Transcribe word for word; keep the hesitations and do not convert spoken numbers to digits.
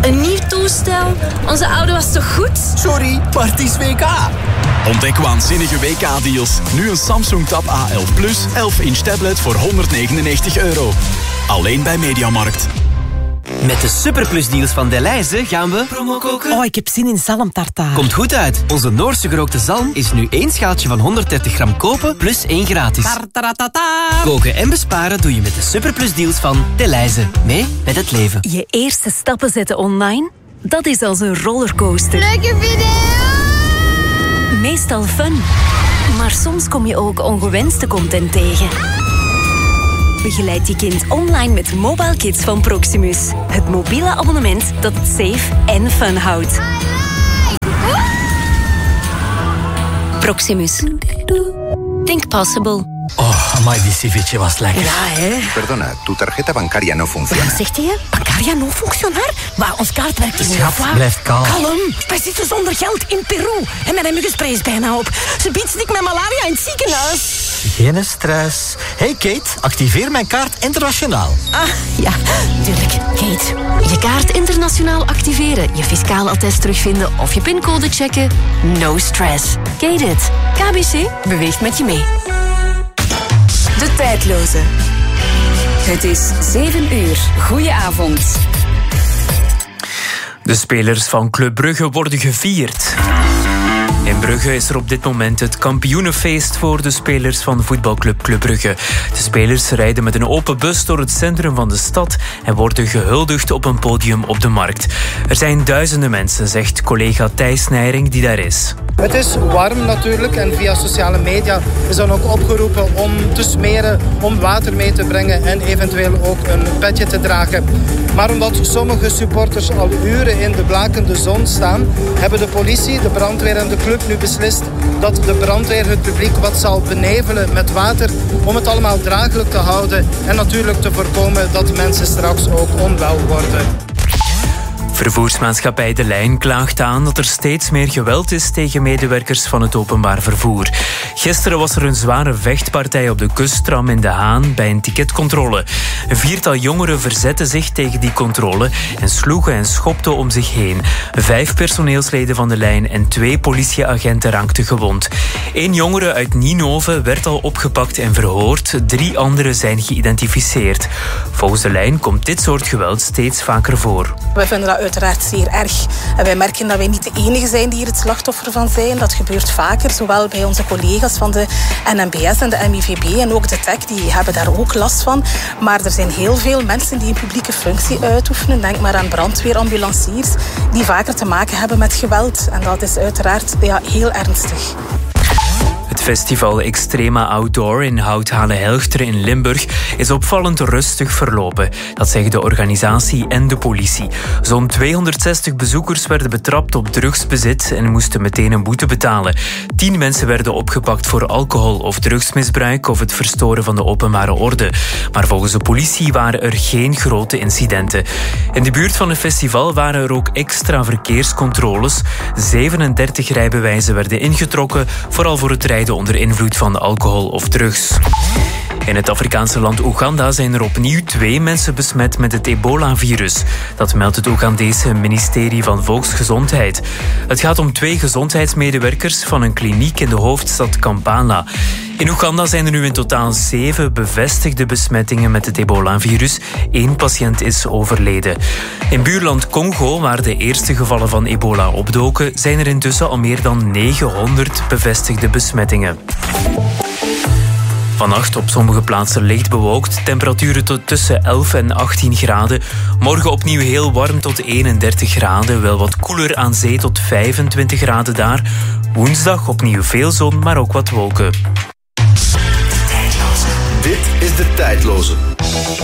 Een nieuw toestel? Onze oude was toch goed? Sorry, maar het is W K. Ontdek waanzinnige W K-deals. Nu een Samsung Tab A elf Plus, elf inch tablet voor honderdnegenennegentig euro. Alleen bij Mediamarkt. Met de Superplus-deals van Delhaize gaan we... promo koken. Oh, ik heb zin in zalmtartaar. Komt goed uit. Onze Noorse gerookte zalm is nu één schaaltje van honderddertig gram kopen plus één gratis. Tartaratata. Koken en besparen doe je met de Superplus-deals van Delhaize. Mee met het leven. Je eerste stappen zetten online? Dat is als een rollercoaster. Leuke video! Meestal fun. Maar soms kom je ook ongewenste content tegen. Begeleid je kind online met Mobile Kids van Proximus. Het mobiele abonnement dat het safe en fun houdt. Proximus. Think possible. Oh, amai, die ceviche was lekker. Ja, hè? Perdona, tu tarjeta bancaria no funciona. Wat zegt hij? Bancaria no functionar? Maar ons kaart werkt niet. Schat, blijf kalm. Kalm. Wij zitten zonder geld in Peru. En mijn muggenspray is bijna op. Ze biedt stik met malaria in het ziekenhuis. Geen stress. Hey Kate, activeer mijn kaart internationaal. Ah, ja, tuurlijk. Kate. Je kaart internationaal activeren, je fiscaal attest terugvinden of je pincode checken. No stress. Kate it. K B C beweegt met je mee. De tijdloze. Het is zeven uur. Goedenavond. De spelers van Club Brugge worden gevierd. In Brugge is er op dit moment het kampioenenfeest voor de spelers van voetbalclub Club Brugge. De spelers rijden met een open bus door het centrum van de stad en worden gehuldigd op een podium op de markt. Er zijn duizenden mensen, zegt collega Thijs Nijring die daar is. Het is warm natuurlijk en via sociale media is dan ook opgeroepen om te smeren, om water mee te brengen en eventueel ook een petje te dragen. Maar omdat sommige supporters al uren in de blakende zon staan, hebben de politie, de brandweer en de club nu beslist dat de brandweer het publiek wat zal benevelen met water om het allemaal draaglijk te houden en natuurlijk te voorkomen dat mensen straks ook onwel worden. Vervoersmaatschappij De Lijn klaagt aan dat er steeds meer geweld is tegen medewerkers van het openbaar vervoer. Gisteren was er een zware vechtpartij op de kusttram in De Haan bij een ticketcontrole. Een viertal jongeren verzetten zich tegen die controle en sloegen en schopten om zich heen. Vijf personeelsleden van De Lijn en twee politieagenten raakten gewond. Eén jongere uit Ninove werd al opgepakt en verhoord. Drie anderen zijn geïdentificeerd. Volgens De Lijn komt dit soort geweld steeds vaker voor. We vinden dat uiteraard zeer erg. En wij merken dat wij niet de enige zijn die hier het slachtoffer van zijn. Dat gebeurt vaker, zowel bij onze collega's van de N M B S en de M I V B en ook de T E C, die hebben daar ook last van. Maar er zijn heel veel mensen die een publieke functie uitoefenen. Denk maar aan brandweer, ambulanciers, die vaker te maken hebben met geweld. En dat is uiteraard ja, heel ernstig. Het festival Extrema Outdoor in Houthalen-Helchteren in Limburg is opvallend rustig verlopen. Dat zeggen de organisatie en de politie. Zo'n tweehonderdzestig bezoekers werden betrapt op drugsbezit en moesten meteen een boete betalen. Tien mensen werden opgepakt voor alcohol- of drugsmisbruik of het verstoren van de openbare orde. Maar volgens de politie waren er geen grote incidenten. In de buurt van het festival waren er ook extra verkeerscontroles. zevenendertig rijbewijzen werden ingetrokken, vooral voor het rijden onder invloed van alcohol of drugs. In het Afrikaanse land Oeganda zijn er opnieuw twee mensen besmet met het ebola-virus. Dat meldt het Oegandese ministerie van Volksgezondheid. Het gaat om twee gezondheidsmedewerkers van een kliniek in de hoofdstad Kampala. In Oeganda zijn er nu in totaal zeven bevestigde besmettingen met het ebola-virus. Eén patiënt is overleden. In buurland Congo, waar de eerste gevallen van ebola opdoken, zijn er intussen al meer dan negenhonderd bevestigde besmettingen. Vannacht op sommige plaatsen licht bewolkt. Temperaturen tot tussen elf en achttien graden. Morgen opnieuw heel warm tot eenendertig graden. Wel wat koeler aan zee tot vijfentwintig graden daar. Woensdag opnieuw veel zon, maar ook wat wolken. Dit is De Tijdloze.